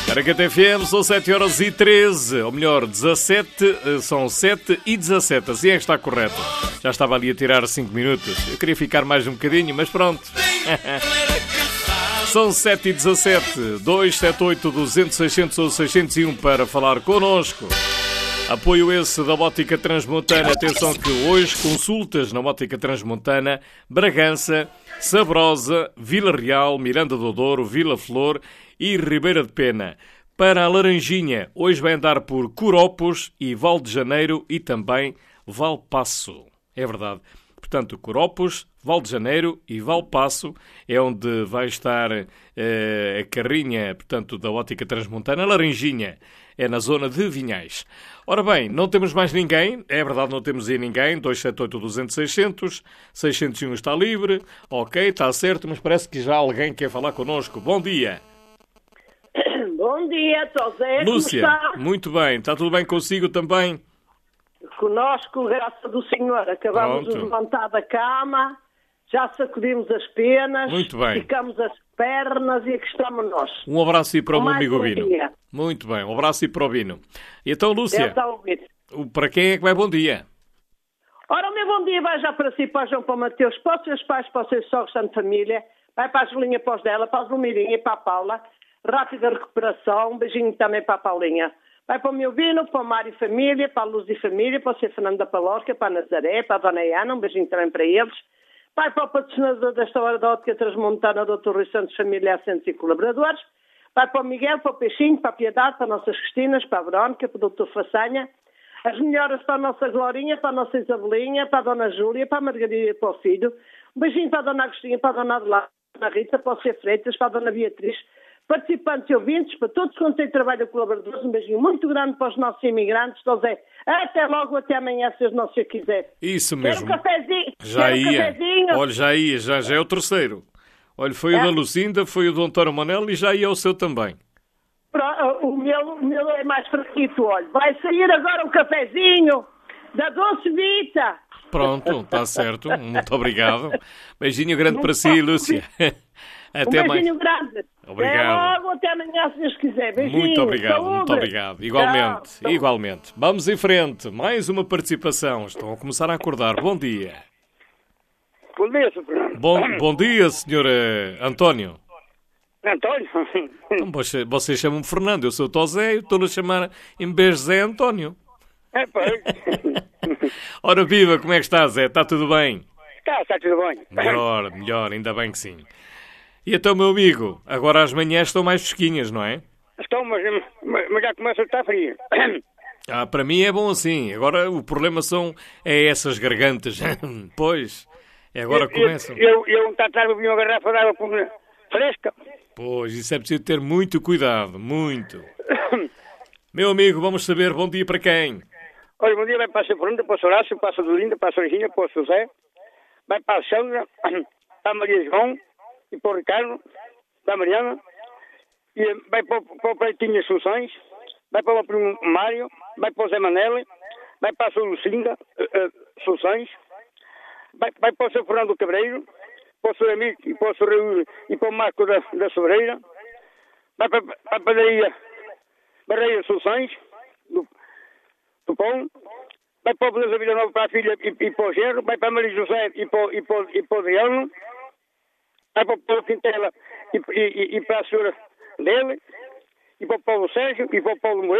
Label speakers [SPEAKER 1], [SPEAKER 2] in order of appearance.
[SPEAKER 1] Aracate FM, são 7h13, ou melhor, 17, são 7h17, assim é que está correto. Já estava ali a tirar 5 minutos, eu queria ficar mais um bocadinho, mas pronto. São 7h17, 278-200-600 ou 601 para falar connosco. Apoio esse da Ótica Transmontana. Atenção que hoje consultas na Ótica Transmontana, Bragança, Sabrosa, Vila Real, Miranda do Douro, Vila Flor e Ribeira de Pena. Para a Laranjinha, hoje vai andar por Coropos e Val de Janeiro e também Valpasso. É verdade. Portanto, Coropos, Val de Janeiro e Valpasso é onde vai estar a carrinha, portanto, da Ótica Transmontana. A Laranjinha é na zona de Vinhais. Ora bem, não temos mais ninguém. É verdade, não temos aí ninguém. 278-200-600. 601 está livre. Ok, está certo, mas parece que já alguém quer falar connosco. Bom dia.
[SPEAKER 2] Bom dia, José.
[SPEAKER 1] Lúcia,
[SPEAKER 2] como está?
[SPEAKER 1] muito bem. Está tudo bem consigo também?
[SPEAKER 2] Conosco, graças do Senhor. Acabamos de levantar da cama, já sacudimos as penas,
[SPEAKER 1] Muito bem.
[SPEAKER 2] ficamos as pernas e aqui estamos nós.
[SPEAKER 1] Um abraço aí para o meu
[SPEAKER 2] Mais
[SPEAKER 1] amigo
[SPEAKER 2] um
[SPEAKER 1] Bino.
[SPEAKER 2] dia.
[SPEAKER 1] Muito bem, um abraço aí para o Bino. E então, Lúcia,
[SPEAKER 2] Deve estar a ouvir.
[SPEAKER 1] para quem é que vai bom dia?
[SPEAKER 2] Ora, o meu bom dia vai já para si, para o João, para o Mateus, para os seus pais, para os seus sogros, de família, vai para a Julinha, para os dela, para a Zulmirinha e para a Paula. Rápida recuperação, um beijinho também para a Paulinha. Vai para o meu Vino, para o Mário e família, para a Luz e família, para o Sr. Fernando da Palorca, para a Nazaré, para a Dona Ana, um beijinho também para eles. Vai para o patrocinador desta hora da Ótica Transmontana, Dr. Rui Santos, família, assistentes e colaboradores. Vai para o Miguel, para o Peixinho, para a Piedade, para as nossas Cristinas, para a Verónica, para o Dr. Façanha. As melhoras para a nossa Glorinha, para a nossa Isabelinha, para a Dona Júlia, para a Margarida e para o filho. Um beijinho para a Dona Agostinha, para a Dona Adelaide, para a Rita, para o Sr. Freitas, para a Dona Beatriz. Participantes e ouvintes, para todos quanto têm trabalho colaboradores, um beijinho muito grande para os nossos imigrantes. José, até logo, até amanhã, se os nossos quiser.
[SPEAKER 1] Isso
[SPEAKER 2] Quero
[SPEAKER 1] mesmo.
[SPEAKER 2] um cafezinho?
[SPEAKER 1] Já
[SPEAKER 2] Quero um
[SPEAKER 1] ia.
[SPEAKER 2] cafezinho?
[SPEAKER 1] Olha, já ia, já é o terceiro. Olha, foi o da Lucinda, foi o do António Manel e já ia o seu também.
[SPEAKER 2] O meu é mais fraquito, olha. Vai sair agora um cafezinho da Doce Vita.
[SPEAKER 1] Pronto, está certo. Muito obrigado. Beijinho grande para si, Lúcia. Até
[SPEAKER 2] Um
[SPEAKER 1] mais.
[SPEAKER 2] beijinho grande.
[SPEAKER 1] Obrigado.
[SPEAKER 2] Até logo, até amanhã, se Deus quiser. Beijinho.
[SPEAKER 1] Muito obrigado,
[SPEAKER 2] Saúde.
[SPEAKER 1] muito obrigado. Igualmente,
[SPEAKER 2] Tchau.
[SPEAKER 1] igualmente. Vamos em frente. Mais uma participação. Estão a começar a acordar. Bom dia.
[SPEAKER 3] Bom dia, Sr. Fernando.
[SPEAKER 1] Bom dia, Sr. António.
[SPEAKER 3] António?
[SPEAKER 1] Então, vocês chamam-me Fernando, eu sou o Tosé e estou-lhe a chamar em vez de Zé António.
[SPEAKER 3] É, pois.
[SPEAKER 1] Ora viva, como é que está, Zé? Está tudo bem?
[SPEAKER 3] Está tudo bem.
[SPEAKER 1] Melhor, ainda bem que sim. E então, meu amigo, agora as manhãs estão mais fresquinhas, não é?
[SPEAKER 3] Então, mas já começa a estar frio.
[SPEAKER 1] Para mim é bom assim. Agora o problema é essas gargantas. Pois, agora começam.
[SPEAKER 3] Eu está atrás de uma garrafa de água fresca.
[SPEAKER 1] Pois, isso é preciso ter muito cuidado, muito. Meu amigo, vamos saber, bom dia para quem?
[SPEAKER 3] Olha, bom dia vai para a Fernanda, para o Horácio, para a Solinda, para a Sorginha, para o José. Vai para a Sandra, para a Maria João e para o Ricardo, para a Mariana. E vai para o Preitinho Soluções. Vai para o primo Mário. Vai para o Zé Manele. Vai para a Sua Lucinda, Soluções. Vai para o Sr. Fernando Cabreiro. Para o Sr. Amigo e para o Sr. Raul e para o Marco da Sobreira. Vai para a padaria Barreira Soluções, do Pão. Vai para o Beleza Vila Nova para a filha e para o Gerro. Vai para a Maria José e para o Adriano. Vai para o Paulo Quintela e para a senhora dele. E para o Paulo Sérgio e para o Paulo Moreira.